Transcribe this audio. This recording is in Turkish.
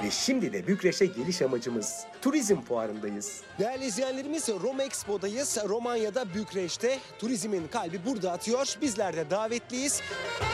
Ve şimdi de Bükreş'e geliş amacımız turizm fuarındayız. Değerli izleyenlerimiz, Roma Expo'dayız. Romanya'da, Bükreş'te. Turizmin kalbi burada atıyor. Bizler de davetliyiz.